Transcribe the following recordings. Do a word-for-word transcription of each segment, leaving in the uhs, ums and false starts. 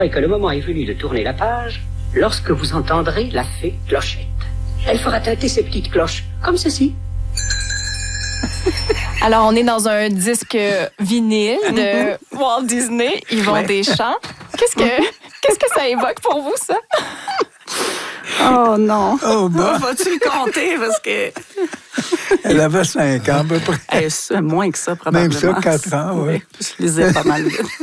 Et que le moment est venu de tourner la page lorsque vous entendrez la fée Clochette. Elle fera tinter ses petites cloches, comme ceci. Alors, on est dans un disque vinyle de Walt Disney, Yvon ouais. Deschamps. Qu'est-ce que, qu'est-ce que ça évoque pour vous, ça? Oh non. Oh, bah. Vas-tu le compter? Parce que... Elle avait cinq ans, à peu près. Eh, c'est moins que ça, probablement. Même ça, quatre ans, oui. Je lisais pas mal vite.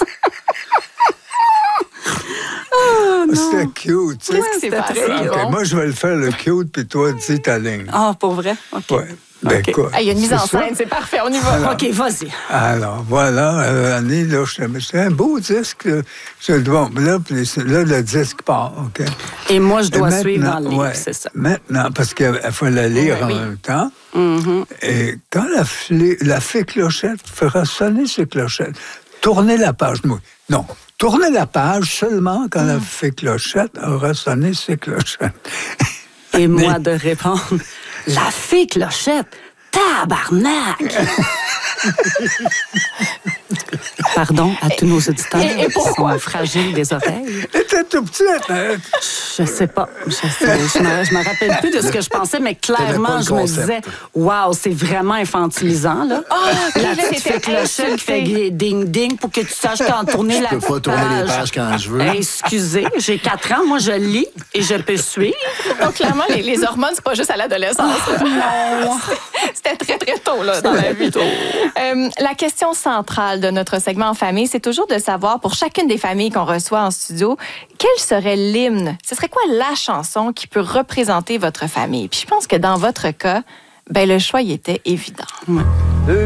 Oh, c'était cute, tu sais. Ouais, c'était très okay, bon. Moi, je vais le faire, le cute, puis toi, dis ta ligne. Ah, pour vrai? OK. Ouais. Ben, okay. quoi? Il y a une mise en scène, c'est parfait, on y va. Alors, OK, vas-y. Alors, voilà, euh, Annie, là, c'est un beau disque. C'est bon, là, là, le disque part, OK? Et moi, je dois suivre dans le livre, ouais, c'est ça. Maintenant, parce qu'il faut la lire oui, en oui. même temps. Mm-hmm. Et quand la, la fée Clochette fera sonner ses clochettes, tournez la page, moi. Non, tournez la page seulement quand mm. la fée Clochette aura sonné ses clochettes. Et moi, Mais... de répondre... La fée Clochette, tabarnak! Pardon à tous nos auditeurs et, et qui sont fragiles des oreilles. Elle était tout petite, hein? Je sais pas. Je sais, je me, je me rappelle plus de ce que je pensais, mais clairement, je me disais, waouh, c'est vraiment infantilisant, là. Oh, la petite fée Clochette qui fait ding-ding pour que tu saches quand tourner la page. Je peux pas tourner les pages quand je veux. Excusez, j'ai quatre ans, moi, je lis et je peux suivre. Donc, clairement, les, les hormones, c'est pas juste à l'adolescence. Non. C'était très, très tôt, là, dans la vie. Euh, la question centrale de notre segment en famille, c'est toujours de savoir, pour chacune des familles qu'on reçoit en studio, quel serait l'hymne? Ce serait quoi la chanson qui peut représenter votre famille? Puis je pense que dans votre cas, ben, le choix, il était évident. Ouais.